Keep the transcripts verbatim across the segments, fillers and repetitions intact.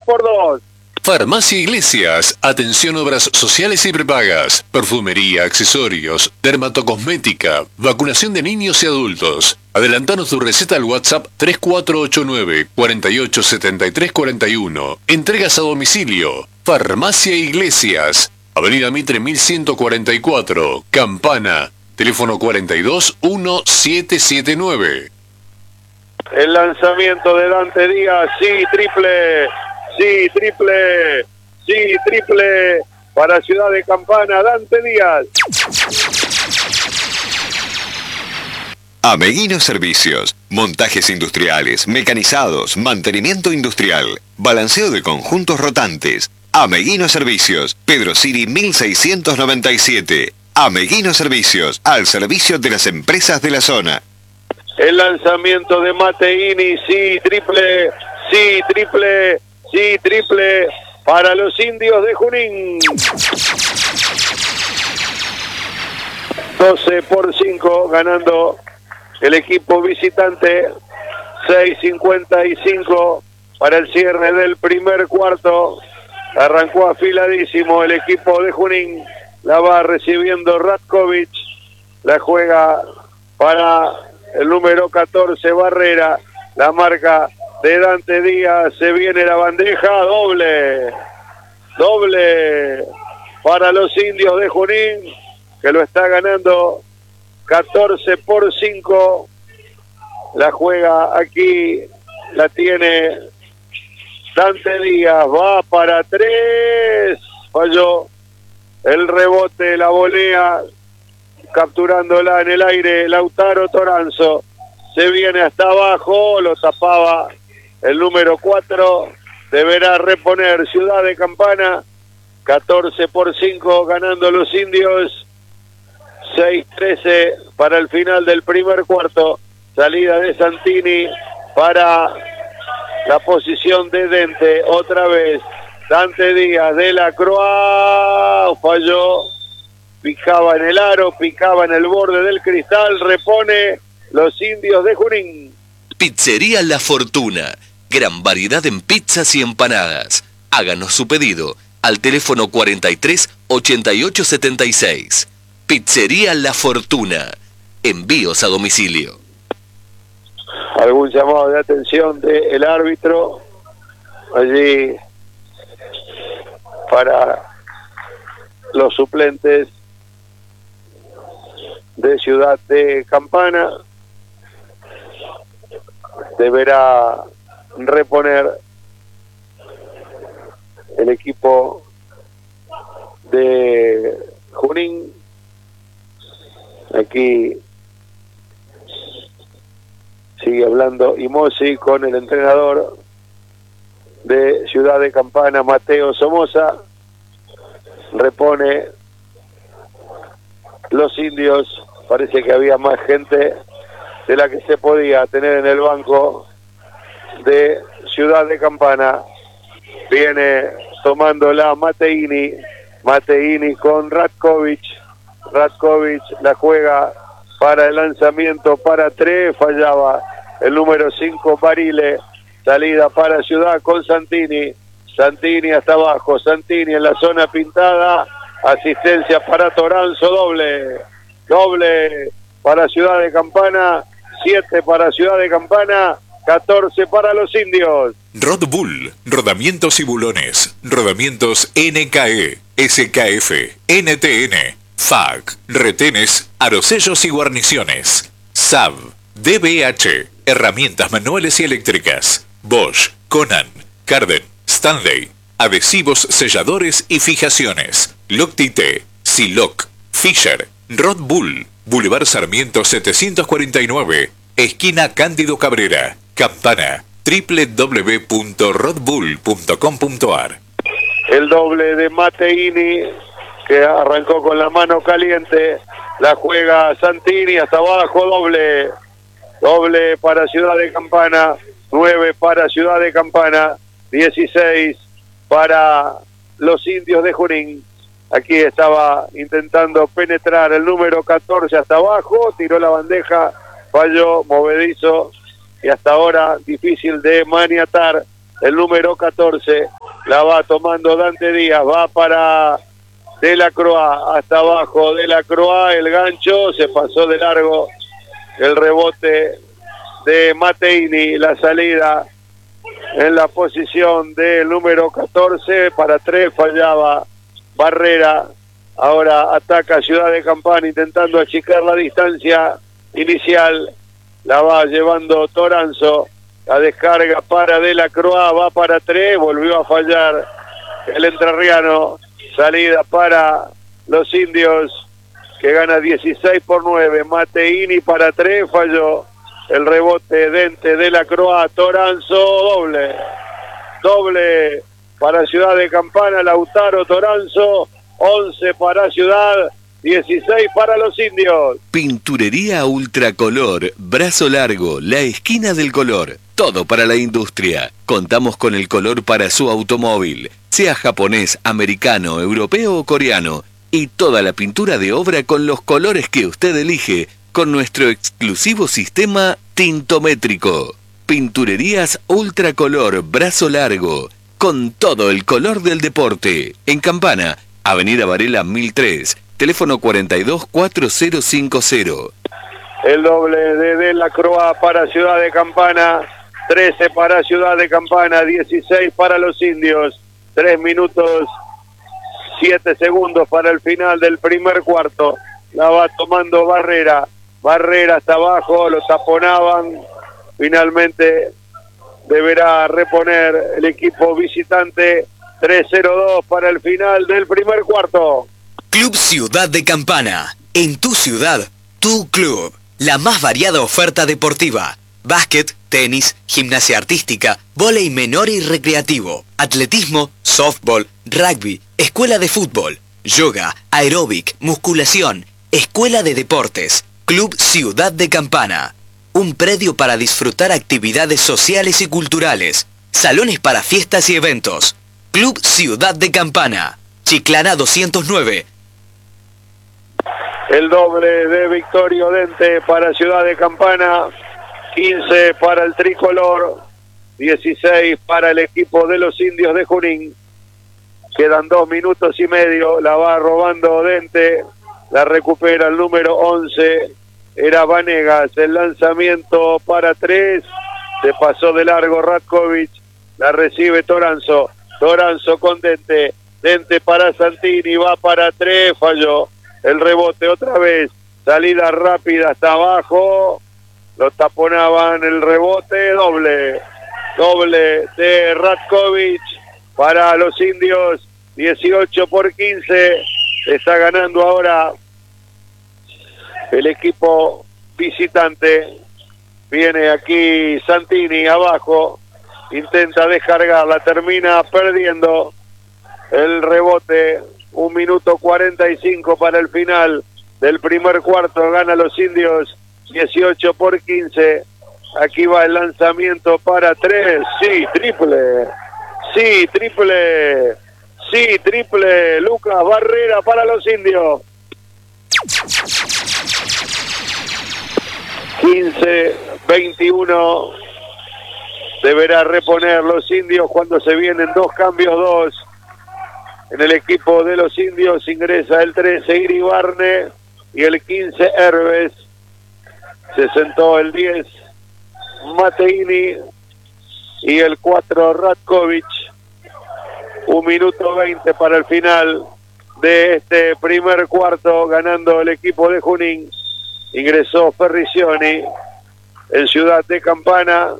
por dos. Farmacia Iglesias, atención obras sociales y prepagas, perfumería, accesorios, dermatocosmética, vacunación de niños y adultos. Adelantanos tu receta al WhatsApp tres cuatro ocho nueve, cuatro ocho siete tres cuatro uno. Entregas a domicilio. Farmacia Iglesias, Avenida Mitre mil ciento cuarenta y cuatro, Campana, teléfono cuarenta y dos, diecisiete setenta y nueve. El lanzamiento de Dante Díaz, sí, triple, sí, triple, sí, triple para Ciudad de Campana, Dante Díaz. Ameguino Servicios, montajes industriales, mecanizados, mantenimiento industrial, balanceo de conjuntos rotantes. Ameguino Servicios, Pedro Siri mil seiscientos noventa y siete. Ameguino Servicios, al servicio de las empresas de la zona. El lanzamiento de Mateini, sí, triple, sí, triple, sí, triple para los indios de Junín. doce por cinco ganando el equipo visitante. seis cincuenta y cinco para el cierre del primer cuarto. Arrancó afiladísimo el equipo de Junín. La va recibiendo Ratkovic. La juega para el número catorce, Barrera. La marca de Dante Díaz. Se viene la bandeja. Doble. Doble para los indios de Junín, que lo está ganando catorce por cinco. La juega aquí. La tiene Dante Díaz. Va para tres. Falló. El rebote, la volea, capturándola en el aire, Lautaro Toranzo. Se viene hasta abajo, lo tapaba el número cuatro. Deberá reponer Ciudad de Campana. catorce por cinco ganando los indios. seis trece para el final del primer cuarto. Salida de Santini para la posición de Dente. Otra vez Dante Díaz de la Croix, falló, picaba en el aro, picaba en el borde del cristal, repone los indios de Junín. Pizzería La Fortuna, gran variedad en pizzas y empanadas. Háganos su pedido al teléfono cuarenta y tres, ochenta y ocho setenta y seis. Pizzería La Fortuna, envíos a domicilio. Algún llamado de atención del árbitro allí para los suplentes de Ciudad de Campana. Deberá reponer el equipo de Junín. Aquí sigue hablando Imosi con el entrenador de Ciudad de Campana, Mateo Somoza. Repone los indios. Parece que había más gente de la que se podía tener en el banco de Ciudad de Campana. Viene tomándola Mateini. Mateini con Ratkovic. Ratkovic la juega para el lanzamiento para tres. Fallaba el número cinco, Barile. Salida para Ciudad con Santini. Santini hasta abajo. Santini en la zona pintada. Asistencia para Toranzo. Doble. Doble para Ciudad de Campana. siete para Ciudad de Campana. catorce para los indios. Rod Bull, rodamientos y bulones. Rodamientos N K E, S K F, N T N, F A C, retenes, arosellos y guarniciones. S A B, D B H, herramientas manuales y eléctricas. Bosch, Conan, Carden, Stanley, adhesivos, selladores y fijaciones. Loctite, Siloc, Fisher, Rod Bull, Boulevard Sarmiento setecientos cuarenta y nueve, esquina Cándido Cabrera, Campana, doble u doble u doble u punto rod bull punto com punto a r. El doble de Mateini, que arrancó con la mano caliente, la juega Santini hasta abajo, doble, doble para Ciudad de Campana, nueve para Ciudad de Campana, dieciséis para los indios de Junín. Aquí estaba intentando penetrar el número catorce hasta abajo, tiró la bandeja, falló, movedizo, y hasta ahora difícil de maniatar el número catorce. la va tomando Dante Díaz, va para De la Croix, hasta abajo De la Croix, el gancho, se pasó de largo el rebote de Mateini, la salida en la posición del número catorce, para tres fallaba Barrera, ahora ataca Ciudad de Campana intentando achicar la distancia inicial, la va llevando Toranzo, la descarga para De la Croix, va para tres, volvió a fallar el entrerriano, salida para los indios que gana dieciséis por nueve, Mateini para tres, falló el rebote Dente De la Croix, Toranzo, doble, doble para Ciudad de Campana, Lautaro Toranzo, once para Ciudad, dieciséis para los indios. Pinturería Ultracolor, Brazo Largo, la esquina del color. Todo para la industria. Contamos con el color para su automóvil, sea japonés, americano, europeo o coreano. Y toda la pintura de obra con los colores que usted elige, con nuestro exclusivo sistema tintométrico. Pinturerías Ultracolor, Brazo Largo, con todo el color del deporte. En Campana, Avenida Varela mil tres, teléfono cuarenta y dos cuarenta cincuenta. El doble de De la Croix para Ciudad de Campana, trece para Ciudad de Campana, dieciséis para los indios, tres minutos, siete segundos para el final del primer cuarto. La va tomando Barrera, Barrera hasta abajo, lo taponaban, finalmente deberá reponer el equipo visitante. Tres cero dos para el final del primer cuarto. Club Ciudad de Campana, en tu ciudad, tu club, la más variada oferta deportiva, básquet, tenis, gimnasia artística, vóley menor y recreativo, atletismo, softball, rugby, escuela de fútbol, yoga, aeróbic, musculación, escuela de deportes, Club Ciudad de Campana, un predio para disfrutar actividades sociales y culturales, salones para fiestas y eventos, Club Ciudad de Campana, Chiclana doscientos nueve. El doble de Victorio Dente para Ciudad de Campana, quince para el tricolor, dieciséis para el equipo de los indios de Junín. Quedan dos minutos y medio, la va robando Dente, la recupera el número once, era Vanegas, el lanzamiento para tres, se pasó de largo Ratkovic, la recibe Toranzo, Toranzo con Dente, Dente para Santini, va para tres, falló el rebote otra vez, salida rápida hasta abajo, lo taponaban el rebote, doble, doble de Ratkovic para los indios, dieciocho por quince, está ganando ahora el equipo visitante, viene aquí Santini abajo, intenta descargarla, termina perdiendo el rebote, un minuto cuarenta y cinco para el final del primer cuarto, gana los indios dieciocho por quince, aquí va el lanzamiento para tres, sí, triple, sí, triple, sí, triple, Lucas Barrera para los indios. quince veintiuno, deberá reponer los indios cuando se vienen dos cambios, dos. En el equipo de los indios ingresa el trece Iribarne y el quince Herbes. Se sentó el diez Mateini y el cuatro Ratkovic. Un minuto veinte para el final de este primer cuarto, ganando el equipo de Junín. Ingresó Ferricioni en Ciudad de Campana.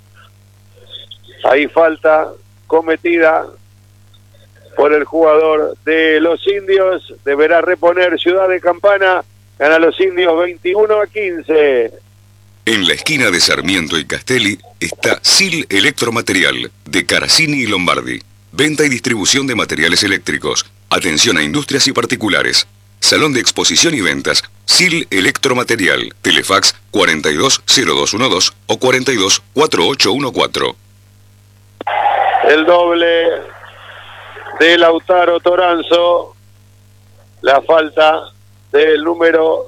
Hay falta cometida por el jugador de los indios, deberá reponer Ciudad de Campana, gana los indios veintiuno a quince. En la esquina de Sarmiento y Castelli está Sil Electromaterial, de Caracini y Lombardi. Venta y distribución de materiales eléctricos, atención a industrias y particulares. Salón de exposición y ventas, Sil Electromaterial, Telefax cuarenta y dos cero dos doce o cuarenta y dos cuarenta y ocho catorce. El doble de Lautaro Toranzo, la falta del número,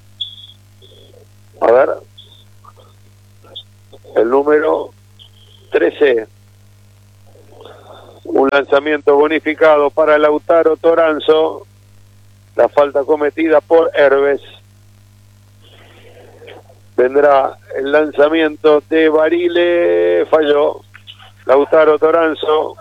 a ver, el número trece, Un lanzamiento bonificado para Lautaro Toranzo. La falta cometida por Herbes. Vendrá el lanzamiento de Barile. Falló. Lautaro Toranzo.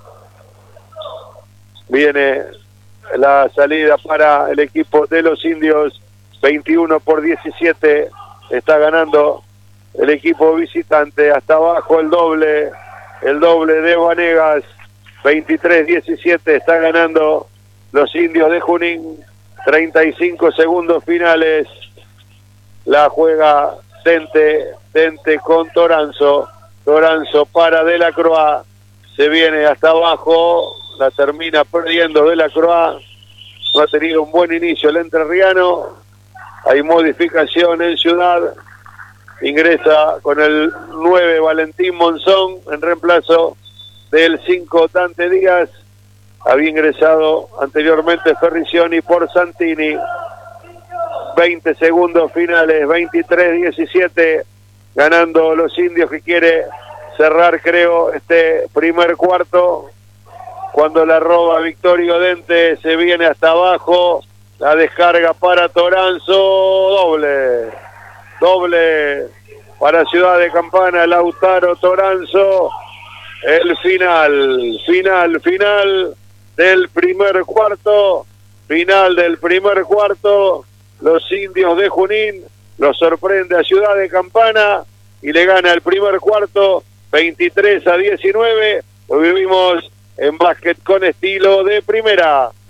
Viene la salida para el equipo de los indios. veintiuno por diecisiete. Está ganando el equipo visitante. Hasta abajo el doble. El doble de Vanegas. veintitrés diecisiete. Está ganando los indios de Junín. treinta y cinco segundos finales. La juega Dente. Dente con Toranzo. Toranzo para De la Croix. Se viene hasta abajo. La termina perdiendo De la Croix. No ha tenido un buen inicio el entrerriano. Hay modificación en Ciudad. Ingresa con el nueve Valentín Monzón en reemplazo del cinco Dante Díaz. Había ingresado anteriormente Ferricioni por Santini. veinte segundos finales, veintitrés diecisiete, ganando los indios, que quiere cerrar, creo, este primer cuarto. Cuando la roba Victorio Dente, se viene hasta abajo, la descarga para Toranzo, doble, doble para Ciudad de Campana, Lautaro Toranzo. El final, final, final del primer cuarto, final del primer cuarto. Los indios de Junín los sorprende a Ciudad de Campana y le gana el primer cuarto veintitrés a diecinueve. Lo vivimos en Básquet con Estilo de Primera.